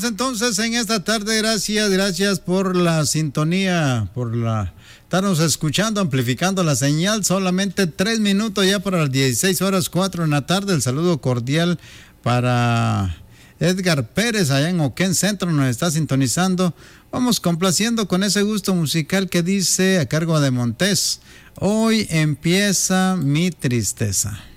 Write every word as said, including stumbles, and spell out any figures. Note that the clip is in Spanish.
Entonces, en esta tarde, gracias, gracias por la sintonía, por la estarnos escuchando, amplificando la señal. Solamente tres minutos ya para las dieciséis horas cuatro en la tarde. El saludo cordial para Edgar Pérez, allá en Oquén Centro, nos está sintonizando. Vamos complaciendo con ese gusto musical que dice a cargo de Montés: hoy empieza mi tristeza.